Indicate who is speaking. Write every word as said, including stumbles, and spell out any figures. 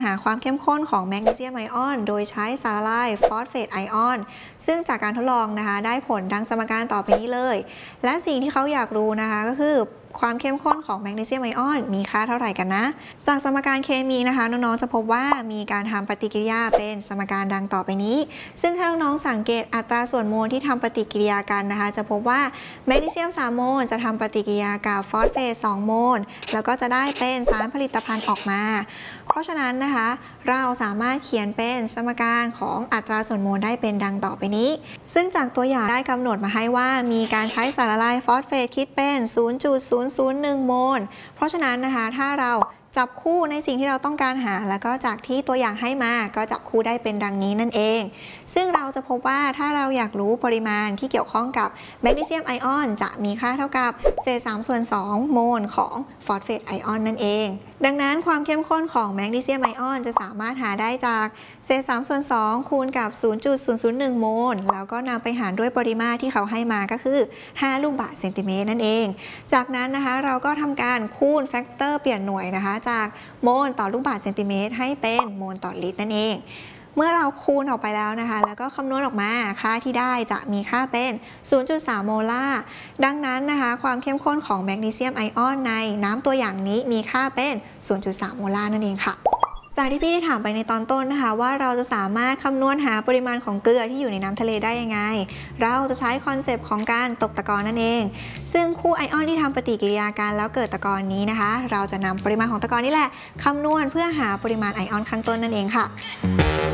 Speaker 1: หาความเข้มข้นของแมกนีเซียมไอออนโดยใช้สารละลายฟอสเฟตไอออนซึ่งจากการทดลองนะคะได้ผลดังสมการต่อไปนี้เลยและสิ่งที่เขาอยากรู้นะคะก็คือความเข้มข้นของแมกนีเซียมไอออนมีค่าเท่าไหร่กันนะจากสมการเคมีนะคะน้องๆจะพบว่ามีการทำปฏิกิริยาเป็นสมการดังต่อไปนี้ซึ่งถ้าน้องๆสังเกตอัตราส่วนโมลที่ทำปฏิกิริยากันนะคะจะพบว่าแมกนีเซียมสามโมลจะทำปฏิกิริยากับฟอสเฟตสองโมลแล้วก็จะได้เป็นสารผลิตภัณฑ์ออกมาเพราะฉะนั้นนะคะเราสามารถเขียนเป็นสมการของอัตราส่วนโมลได้เป็นดังต่อไปนี้ซึ่งจากตัวอย่างได้กำหนดมาให้ว่ามีการใช้สารละลายฟอสเฟตคิดเป็น ศูนย์จุดศูนย์ศูนย์หนึ่ง โมลเพราะฉะนั้นนะคะถ้าเราจับคู่ในสิ่งที่เราต้องการหาแล้วก็จากที่ตัวอย่างให้มาก็จับคู่ได้เป็นดังนี้นั่นเองซึ่งเราจะพบว่าถ้าเราอยากรู้ปริมาณที่เกี่ยวข้องกับแมกนีเซียมไอออนจะมีค่าเท่ากับเศษสามส่วนสองโมลของฟอสเฟตไอออนนั่นเองดังนั้นความเข้มข้นของแมกนีเซียมไอออนจะสามารถหาได้จากเศษสามส่วนสองคูณกับ ศูนย์จุดศูนย์ศูนย์หนึ่ง โมลแล้วก็นำไปหารด้วยปริมาตรที่เขาให้มาก็คือห้าลูกบาศก์เซนติเมตรนั่นเองจากนั้นนะคะเราก็ทำการคูณแฟกเตอร์เปลี่ยนหน่วยนะคะจากโมลต่อลูกบาศก์เซนติเมตรให้เป็นโมลต่อลิตรนั่นเองเมื่อเราคูณออกไปแล้วนะคะแล้วก็คำนวณออกมาค่าที่ได้จะมีค่าเป็น ศูนย์จุดสาม โมลาร์ดังนั้นนะคะความเข้มข้นของแมกนีเซียมไอออนในน้ำตัวอย่างนี้มีค่าเป็น ศูนย์จุดสาม โมลาร์นั่นเองค่ะจากที่พี่ได้ถามไปในตอนต้นนะคะว่าเราจะสามารถคำนวณหาปริมาณของเกลือที่อยู่ในน้ำทะเลได้ยังไงเราจะใช้คอนเซปต์ของการตกตะกอนนั่นเองซึ่งคู่ไอออนที่ทำปฏิกิริยากันแล้วเกิดตะกอนนี้นะคะเราจะนำปริมาณของตะกอนนี่แหละคำนวณเพื่อหาปริมาณไอออนข้างต้นนั่นเองค่ะ